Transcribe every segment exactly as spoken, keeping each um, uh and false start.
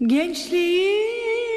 Gençliğime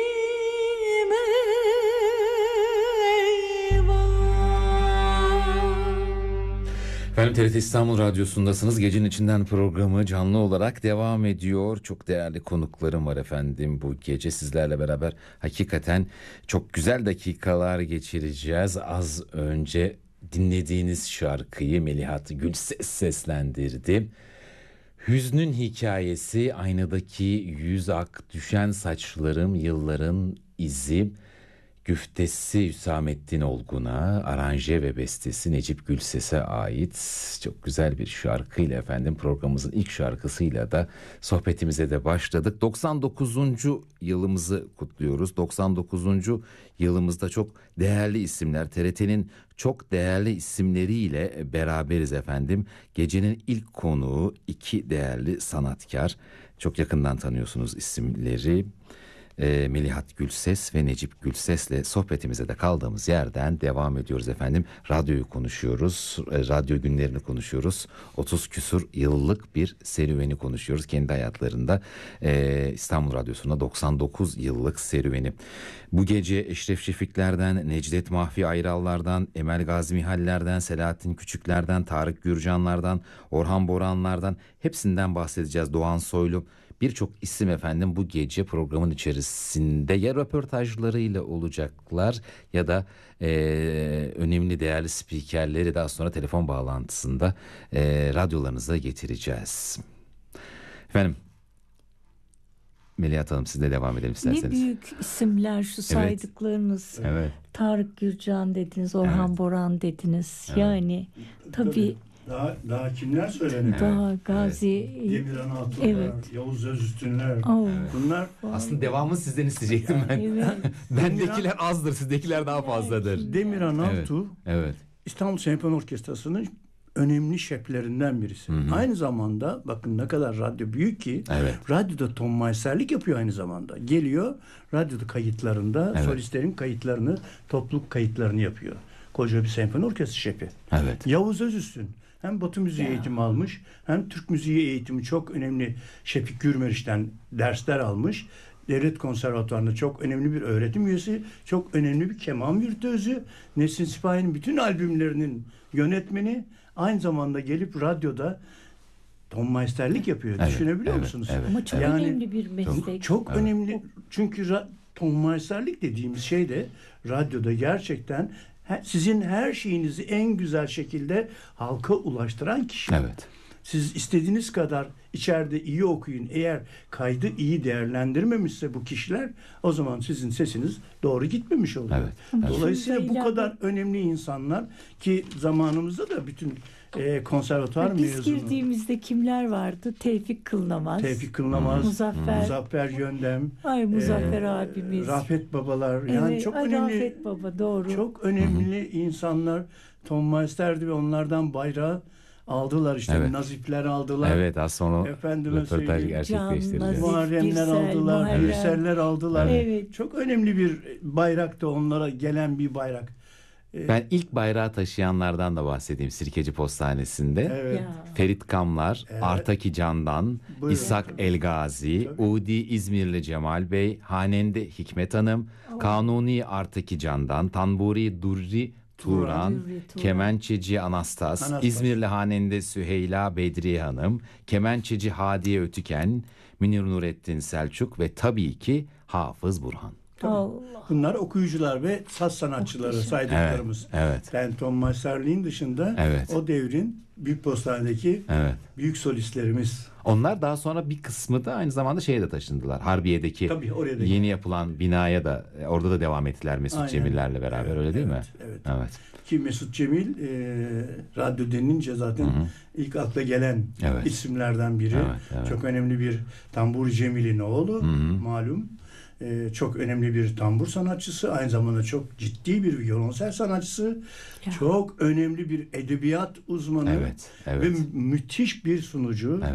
Efendim T R T İstanbul Radyosu'ndasınız. Gecenin içinden programı canlı olarak devam ediyor. Çok değerli konuklarım var efendim bu gece sizlerle beraber. Hakikaten çok güzel dakikalar geçireceğiz. Az önce dinlediğiniz şarkıyı Melihat Gülses seslendirdi. Hüznün hikayesi, aynadaki yüz ak, düşen saçlarım, yılların izi. Güftesi Hüsamettin Olgun'a, aranje ve bestesi Necip Gülses'e ait çok güzel bir şarkıyla efendim programımızın ilk şarkısıyla da sohbetimize de başladık. doksan dokuzuncu yılımızı kutluyoruz. doksan dokuzuncu yılımızda çok değerli isimler, T R T'nin çok değerli isimleriyle beraberiz efendim. Gecenin ilk konuğu iki değerli sanatkar. Çok yakından tanıyorsunuz isimleri. E, Melihat Gülses ve Necip Gülses'le sohbetimize de kaldığımız yerden devam ediyoruz efendim. Radyoyu konuşuyoruz, e, radyo günlerini konuşuyoruz. otuz küsur yıllık bir serüveni konuşuyoruz kendi hayatlarında. E, İstanbul Radyosu'nda doksan dokuz yıllık serüveni. Bu gece Eşref Şefikler'den, Necdet Mahfi Ayrallar'dan, Emel Gazi Mihaller'den, Selahattin Küçükler'den, Tarık Gürcanlar'dan, Orhan Boranlar'dan hepsinden bahsedeceğiz. Doğan Soylu, birçok isim efendim bu gece programın içerisinde ya röportajlarıyla olacaklar ya da e, önemli değerli spikerleri daha sonra telefon bağlantısında e, radyolarınıza getireceğiz. Efendim Melihat Hanım sizle devam edelim isterseniz. Ne büyük isimler şu saydıklarınız. Evet. Tarık Gürcan dediniz, Orhan Evet. Boran dediniz. Evet. Yani tabii Daha, daha kimler söyleniyor? daha Gazi, Demirhan Hatunlar, evet. Yavuz Özüstünler. Oh. Bunlar Aslında devamını sizden isteyecektim ben. Evet. Bendekiler azdır, sizdekiler daha fazladır. Demirhan Evet. Altuğ Evet. İstanbul Senfoni Orkestrası'nın önemli şeflerinden birisi. Hı hı. Aynı zamanda bakın ne kadar radyo büyük ki Evet. radyoda tonmeisterlik yapıyor aynı zamanda. Geliyor radyoda kayıtlarında Evet. solistlerin kayıtlarını, topluluk kayıtlarını yapıyor. Koca bir senfoni orkestra şefi. Evet. Yavuz Özüstün hem Batı müziği Ya. eğitimi almış hem Türk müziği eğitimi çok önemli. Şefik Gürmeriç'ten dersler almış. Devlet Konservatuvarı'nda çok önemli bir öğretim üyesi, çok önemli bir keman virtüözü. Nesin Sipahi'nin bütün albümlerinin yönetmeni, aynı zamanda gelip radyoda tonmeisterlik yapıyor. Evet, Düşünebiliyor evet, musunuz? evet. Ama çok Yani önemli bir meslek. Çok Evet. önemli. Çünkü ra- tonmeisterlik dediğimiz şey de radyoda gerçekten he- sizin her şeyinizi en güzel şekilde halka ulaştıran kişi. Evet. Siz istediğiniz kadar içeride iyi okuyun. Eğer kaydı iyi değerlendirmemişse bu kişiler, o zaman sizin sesiniz doğru gitmemiş oluyor. Evet, evet. Dolayısıyla bu Şurada kadar önemli insanlar ki zamanımızda da bütün e, konservatuvar Biz mezunu. girdiğimizde kimler vardı? Tevfik Kılnamaz. Tevfik Kılnamaz, Muzaffer. Muzaffer Yöndem, Ay Muzaffer e, abimiz. Rafet Babalar. Yani Evet, çok ay, önemli. Rafet Baba doğru. Çok önemli insanlar. Tonmeister'di ve onlardan bayrağı aldılar işte. Evet. Nazipler aldılar. Evet, az sonra Efendime röportaj söyleyeyim. gerçekleştireceğiz. Nazif, Muharremler Birsel, aldılar, Muharrem. Birseller aldılar. Evet. Çok önemli bir bayraktı, onlara gelen bir bayrak. Ee, Ben ilk bayrağı taşıyanlardan da bahsedeyim Sirkeci Postanesi'nde. Evet. Ya. Ferit Kamlar, Evet. Artaki Candan, Buyurun. İshak Elgazi, Tabii. Udi İzmirli Cemal Bey, Hanende Hikmet Hanım, Kanuni Artaki Candan, Tanburi Durri Turan, Durri Turan. Kemençeci Anastas, Anastas. İzmirli Hanende Süheyla Bedriye Hanım, Kemençeci Hadiye Ötüken, Münir Nurettin Selçuk ve tabii ki Hafız Burhan. Allah. Bunlar okuyucular ve saz sanatçıları Muhteşem. saydıklarımız. Evet, evet. Ben tonmeisterliğin dışında Evet. o devrin Büyük Postane'deki Evet. büyük solistlerimiz. Onlar daha sonra bir kısmı da aynı zamanda şeye de taşındılar. Harbiye'deki Tabii, oraya da yeni yapılan binaya da e, orada da devam ettiler Mesut Aynen. Cemiller'le beraber, Evet, öyle değil mi? evet, evet. Evet. Ki Mesut Cemil e, radyo denince zaten Hı hı. ilk akla gelen Evet. isimlerden biri. Evet, evet. Çok önemli bir tambur Cemil'in oğlu Hı hı. malum. E, çok önemli bir tambur sanatçısı. Aynı zamanda çok ciddi bir violonsel sanatçısı. Ya. Çok önemli bir edebiyat uzmanı. Evet, evet. Ve mü- müthiş bir sunucu. Evet.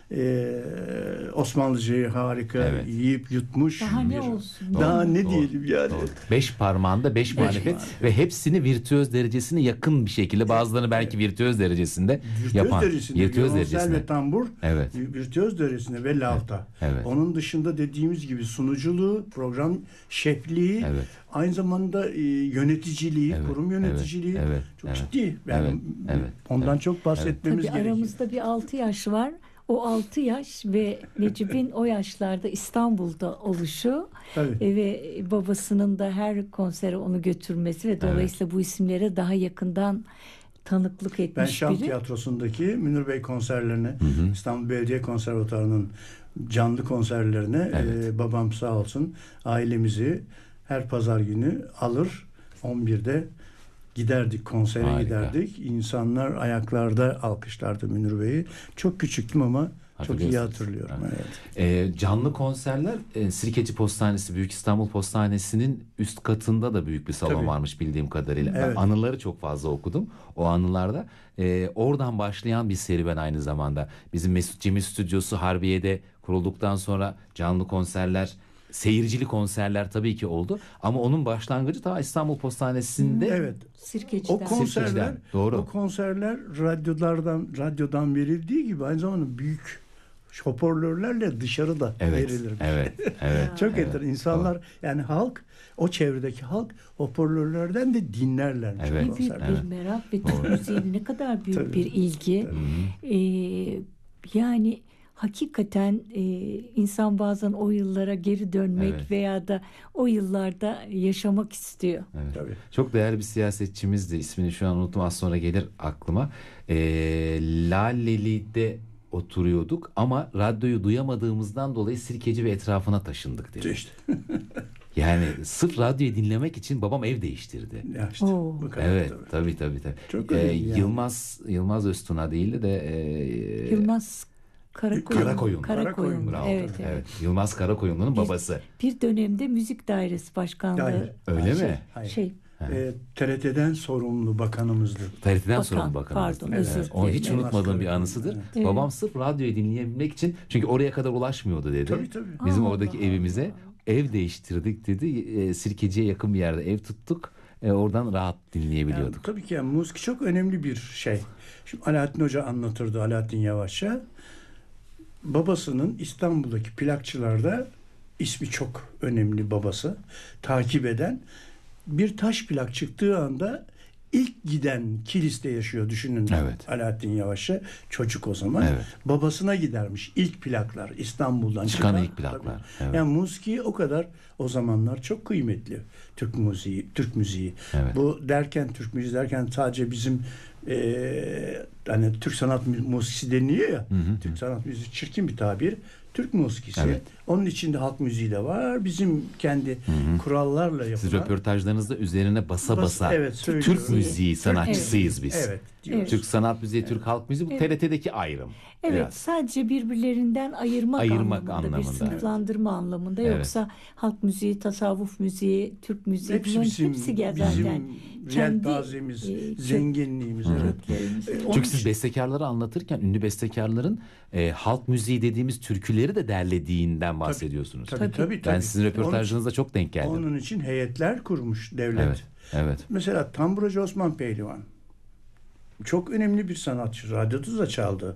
Ee, Osmanlıcayı harika Evet. yiyip yutmuş. Daha ne bir- olsun? Daha Doğru, ne doğru, diyelim yani. doğru. Beş parmağında beş marifet marifet. ve hepsini virtüöz derecesine yakın bir şekilde, bazılarını belki virtüöz derecesinde Virtüöz yapan. derecesinde, Virtüöz violonsel derecesinde. ve tambur, Evet. virtüöz derecesinde ve lavta. Evet. Onun dışında dediğimiz gibi sunuculuğu, program şefliği, Evet. aynı zamanda e, yöneticiliği, Evet, kurum yöneticiliği evet, evet, çok evet. ciddi. Yani Evet, evet, ondan evet, çok bahsetmemiz Tabii gerekiyor. aramızda bir altı yaş var. O altı yaş ve Necip'in o yaşlarda İstanbul'da oluşu Tabii. e, ve babasının da her konsere onu götürmesi ve dolayısıyla bu isimlere daha yakından tanıklık Ben etmiş Şam biri. Tiyatrosu'ndaki Münir Bey konserlerine, İstanbul Belediye Konservatuarı'nın canlı konserlerine Evet. e, babam sağ olsun ailemizi her pazar günü alır. on birde giderdik, konsere Harika. giderdik. İnsanlar ayaklarda alkışlardı Münir Bey'i. Çok küçüktüm ama çok iyi Hatırlıyorsunuz. hatırlıyorum. Evet. Evet. Ee, canlı konserler e, Sirkeci Postanesi, Büyük İstanbul Postanesi'nin üst katında da büyük bir salon Tabii. varmış bildiğim kadarıyla. Ben Evet. anıları çok fazla okudum o anılarda. Ee, oradan başlayan bir serüven aynı zamanda. Bizim Mesut Cemil Stüdyosu Harbiye'de kurulduktan sonra canlı konserler, seyircili konserler tabii ki oldu. Ama onun başlangıcı ta İstanbul Postanesi'nde. Evet. Sirkeci'den. O konserler, Sirkeci'den, doğru. o konserler radyolardan radyodan verildiği gibi aynı zamanda büyük hoparlörlerle dışarıda Evet, verilir. evet, evet. Çok evet, enter. İnsanlar yani halk, o çevredeki halk hoparlörlerden de dinlerlermiş Evet. o Ne büyük konserleri. bir merak ve Türk müziğine ne kadar büyük Tabii. bir ilgi. Ee, yani hakikaten e, insan bazen o yıllara geri dönmek Evet. veya da o yıllarda yaşamak istiyor. Evet. Tabii. Çok değerli bir siyasetçimizdi. İsmini şu an unuttum. Az sonra gelir aklıma. Ee, Laleli'de oturuyorduk ama radyoyu duyamadığımızdan dolayı Sirkeci ve etrafına taşındık dedi. İşte, Yani sırf radyoyu dinlemek için babam ev değiştirdi. ya işte Oo. bu kadar Evet, tabii. tabii tabii tabii. Çok Ee, önemli yani. Yılmaz Yılmaz Öztuna değildi de e, Yılmaz Karakoyun. Karakoyun. Karakoyun. Bravo. Evet, evet. Evet. Yılmaz Karakoyunlu'nun babası. Bir dönemde müzik dairesi başkanlığı. Hayır. Öyle şey, mi? Hayır. Şey, Ee, T R T'den sorumlu bakanımızdı. T R T'den Bakan, sorumlu bakan. pardon, Evet. özür Onu dilerim. hiç Evet. unutmadığım bir anısıdır. Evet. Babam sırf radyoyu dinleyebilmek için, çünkü oraya kadar ulaşmıyordu dedi. Tabii tabii. Bizim Allah oradaki Allah. evimize ev değiştirdik dedi. E, Sirkeci'ye yakın bir yerde ev tuttuk. E, oradan rahat Yani, dinleyebiliyorduk. tabii ki yani müzik çok önemli bir şey. Şimdi Alaaddin Hoca anlatırdı, Alaaddin Yavaşça. Babasının İstanbul'daki plakçılarda ismi çok önemli babası. Takip eden bir taş plak çıktığı anda ilk giden Kilis'te yaşıyor düşünün. Evet. Alaaddin Yavaşça çocuk o zaman. Evet. Babasına gidermiş ilk plaklar İstanbul'dan Çıkan çıkan. ilk plaklar, Tabii. evet. Yani müziği o kadar o zamanlar çok kıymetli. Türk müziği, Türk müziği. Evet. Bu derken Türk müziği derken sadece bizim eee hani Türk sanat mü- musikisi deniliyor ya. hı. Türk sanat müziği çirkin bir tabir. Türk musikisi. Evet. Onun içinde halk müziği de var. Bizim kendi kurallarla Siz yapılan. röportajlarınızda üzerine basa Bas- basa evet, Türk söylüyorum. müziği sanatçısıyız biz. Evet diyoruz. Türk sanat müziği, Türk halk müziği, bu Evet. T R T'deki ayrım. Evet, Biraz. sadece birbirlerinden ayırmak, Ayırmak anlamında, anlamında, bir sınıflandırma anlamında. Evet. Yoksa halk müziği, tasavvuf müziği, Türk müziği Hepsi bunların bizim, hepsi gel bizim zaten. Kendi, yelpazemiz, e, kö- zenginliğimiz. Evet. köklerimiz. E, onun Çünkü siz için- bestekarları anlatırken ünlü bestekarların e, halk müziği dediğimiz türküleri de derlediğinden bahsediyorsunuz. Tabii Tabii. tabii. tabii. Ben sizin röportajınızda çok denk geldim. Onun, onun için heyetler kurmuş devlet. Evet, evet. Mesela Tamburacı Osman Pehlivan. Çok önemli bir sanatçı. Radyoda da çaldı.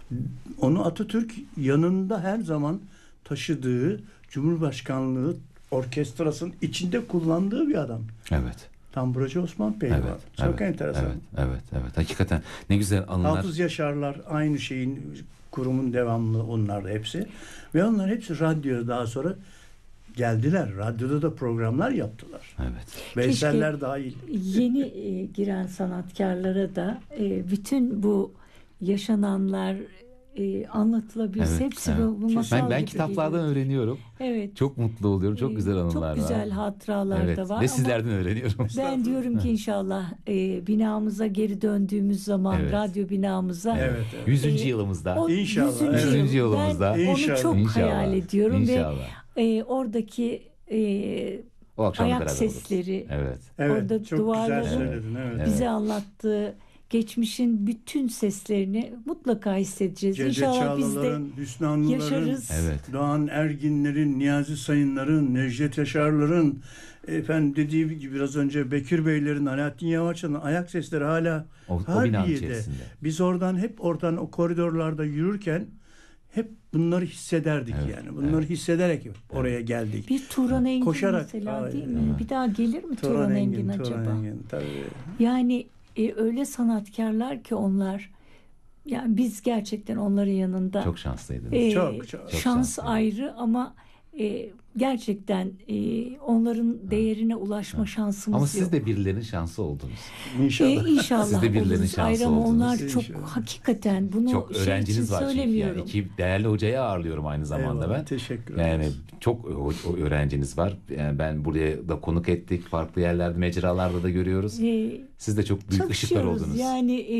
Onu Atatürk yanında her zaman taşıdığı Cumhurbaşkanlığı orkestrasının içinde kullandığı bir adam. Evet. Tamburacı Osman Pehlivan. Evet. Çok evet, enteresan. Evet, evet, evet. Hakikaten ne güzel anılar. Hafız Yaşarlar aynı şeyin kurumun devamlı onlar da hepsi. Ve onlar hepsi radyoya daha sonra geldiler. Radyoda da programlar yaptılar. Evet. Veyseller dahil. Yeni e, giren sanatkarlara da e, bütün bu yaşananlar e, anlatılabilse Evet, hepsi evet. bu, bu masal Ben ben gibi kitaplardan geliyor. öğreniyorum. Evet. Çok mutlu oluyorum. Çok E, güzel anılar var. Çok güzel hatıralar Evet. da var. Ve ama sizlerden öğreniyorum. ben diyorum ki inşallah e, binamıza geri döndüğümüz zaman Evet. radyo binamıza Evet, evet. Yüzüncü E, yılımızda. o İnşallah, yüzüncü evet. yıl. Yüzüncü yılımızda. Ben İnşallah. onu çok İnşallah. hayal ediyorum İnşallah. ve e, oradaki e, O akşam ayak beraber oluruz. sesleri, Evet. Evet, orada çok duvarların güzel söyledin. Evet. bize anlattığı geçmişin bütün seslerini mutlaka hissedeceğiz. Cevdet İnşallah biz de Çağlalar'ın, Hüsnü Anlılar'ın, yaşarız. Evet. Doğan Erginler'in, Niyazi Sayınlar'ın, Necdet Yaşar'ların, efendim dediği gibi biraz önce Bekir Beylerin, Alaaddin Yavaşçı'nın ayak sesleri hala O, o binanın Harbiye'de. içerisinde. Biz oradan hep oradan o koridorlarda yürürken hep bunları hissederdik Evet, yani. Bunları evet. hissederek oraya geldik. Bir Turan Engin Koşarak. mesela Ay, değil mi? evet. Bir daha gelir mi Turan, Turan Engin, Engin, acaba? Turan Engin, tabii. Yani e, öyle sanatkarlar ki onlar, yani biz gerçekten onların yanında Çok şanslıydınız. e, Çok, çok. şans Çok şanslıydı. ayrı ama e, gerçekten e, onların değerine ulaşma şansımız Ama yok. siz de birilerinin şansı oldunuz. İnşallah. E, inşallah Siz de birilerinin oluruz şansı ayrı ama oldunuz. onlar çok İnşallah. hakikaten bunu Çok şey için öğrenciniz var çünkü. söylemiyorum. Yani iki değerli hocayı ağırlıyorum aynı zamanda Eyvallah, ben. teşekkür Yani ederiz. çok o, o öğrenciniz var. Yani ben buraya da konuk ettik. Farklı yerlerde, mecralarda da görüyoruz. E, Siz de çok büyük ışıklar Çalışıyoruz. oldunuz. Yani e,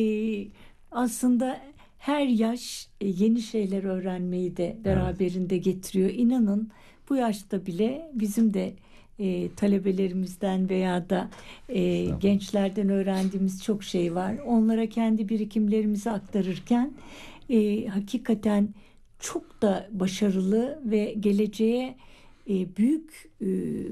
aslında her yaş e, yeni şeyler öğrenmeyi de beraberinde getiriyor. İnanın bu yaşta bile bizim de e, talebelerimizden veya da e, Tamam. gençlerden öğrendiğimiz çok şey var. Onlara kendi birikimlerimizi aktarırken e, hakikaten çok da başarılı ve geleceğe e, büyük e,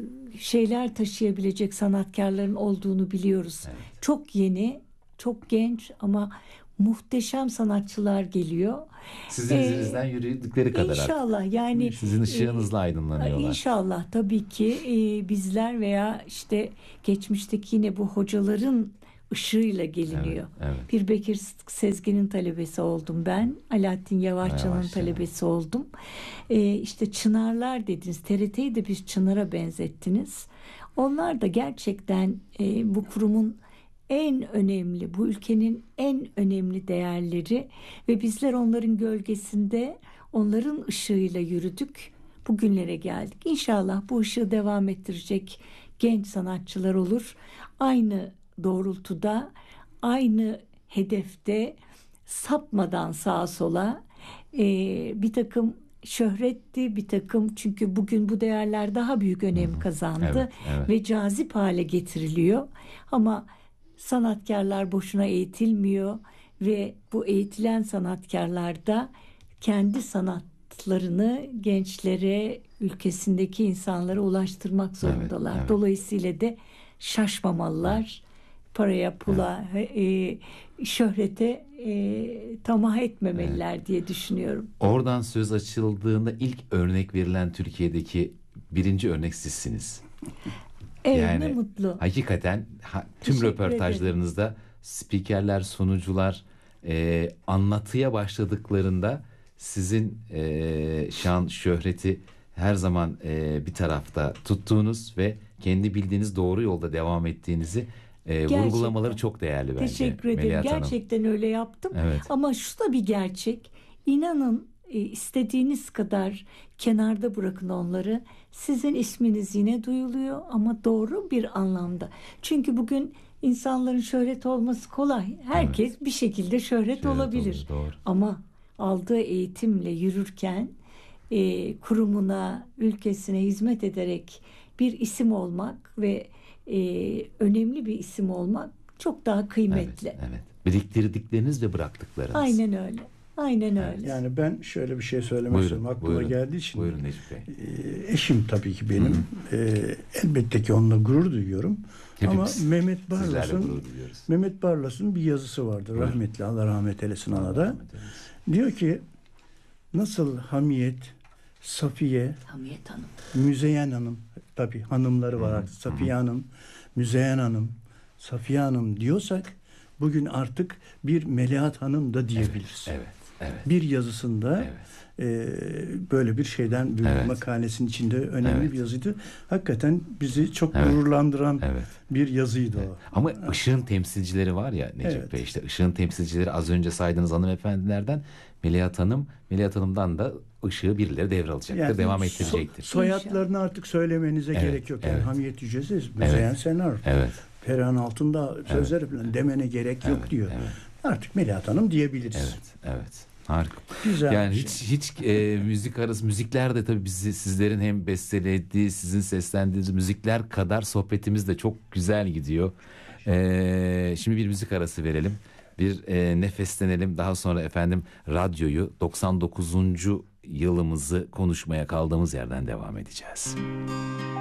şeyler taşıyabilecek sanatkarların olduğunu biliyoruz. Evet. Çok yeni, çok genç ama muhteşem sanatçılar geliyor. Sizin Ee, izinizden yürüdükleri kadar artık. İnşallah yani Sizin ışığınızla aydınlanıyorlar. İnşallah tabii ki e, bizler veya işte geçmişteki yine bu hocaların ışığıyla geliniyor. Evet, evet. Bir Bekir Sezgin'in talebesi oldum ben. Alaaddin Yavaşçı'nın Yavaşça. talebesi oldum. E, işte çınarlar dediniz. T R T'yi de bir çınara benzettiniz. Onlar da gerçekten e, bu kurumun en önemli, bu ülkenin en önemli değerleri ve bizler onların gölgesinde, onların ışığıyla yürüdük. Bugünlere geldik. İnşallah bu ışığı devam ettirecek genç sanatçılar olur. Aynı doğrultuda, aynı hedefte sapmadan sağa sola e, bir takım şöhretti, bir takım, çünkü bugün bu değerler daha büyük önem kazandı Evet, evet. ve cazip hale getiriliyor. Ama sanatkarlar boşuna eğitilmiyor ve bu eğitilen sanatkarlar da kendi sanatlarını gençlere, ülkesindeki insanlara ulaştırmak zorundalar. Evet, evet. Dolayısıyla da şaşmamalılar. Paraya, pula, e, şöhrete e, tamah etmemeliler diye düşünüyorum. Oradan söz açıldığında ilk örnek verilen Türkiye'deki birinci örnek sizsiniz. Evet, Yani ne mutlu. Hakikaten ha, tüm Teşekkür röportajlarınızda spikerler, sunucular e, anlatıya başladıklarında sizin e, şan, şöhreti her zaman e, bir tarafta tuttuğunuz ve kendi bildiğiniz doğru yolda devam ettiğinizi e, Gerçekten. vurgulamaları çok değerli bence. Teşekkür ederim. Melihat Hanım. Gerçekten öyle yaptım. Evet. Ama şu da bir gerçek. İnanın e, istediğiniz kadar kenarda bırakın onları. Sizin isminiz yine duyuluyor ama doğru bir anlamda. Çünkü bugün insanların şöhret olması kolay. Herkes bir şekilde şöhret, Şöhret olabilir. olur, doğru. Ama aldığı eğitimle yürürken e, kurumuna, ülkesine hizmet ederek bir isim olmak ve e, önemli bir isim olmak çok daha kıymetli. Evet, evet. Biriktirdikleriniz ve bıraktıklarınız. Aynen öyle. Aynen öyle. Yani ben şöyle bir şey söylemek Buyurun, istiyorum. Aklıma buyurun. geldiği için. Buyurun Necip Bey. Ee, eşim tabii ki benim. Ee, elbette ki onunla gurur duyuyorum. Hepimiz Ama Mehmet sizlerle Barlas'ın gurur duyuyoruz. Mehmet Barlas'ın bir yazısı vardır. Buyurun. Rahmetli, Allah rahmet eylesin ona da. Rahmet eylesin. Diyor ki nasıl Hamiyet, Safiye, Hamiyet Hanım. Müzeyyen Hanım, tabii hanımları var artık. Safiye Hanım, Müzeyyen Hanım, Safiye Hanım diyorsak bugün artık bir Melihat Hanım da diyebiliriz. Evet, evet. Bir yazısında Evet. e, böyle bir şeyden bir Evet. makalesinin içinde önemli Evet. bir yazıydı. Hakikaten bizi çok Evet. gururlandıran Evet. bir yazıydı o. Ama ışığın temsilcileri var ya Necip Evet. Bey, işte ışığın temsilcileri az önce saydığınız hanımefendilerden Melihat Hanım, Melihat Hanım'dan da ışığı birileri devralacaktır, Yani devam so- ettirecektir. soyadlarını artık söylemenize Evet, gerek yok. Yani evet. Hamiyet Yücesiz, Müzeyyen Senar, Evet. Perihan Altında sözleri falan demene gerek yok Evet, diyor. evet. Artık Melihat Hanım diyebiliriz. Evet, evet. Harika. Güzel Yani bir hiç şey. hiç e, müzik arası müzikler de tabii bizi sizlerin hem bestelediği, sizin seslendiğiniz müzikler kadar sohbetimiz de çok güzel gidiyor. E, şimdi bir müzik arası verelim. bir e, nefeslenelim. Daha sonra efendim radyoyu doksan dokuzuncu yılımızı konuşmaya kaldığımız yerden devam edeceğiz.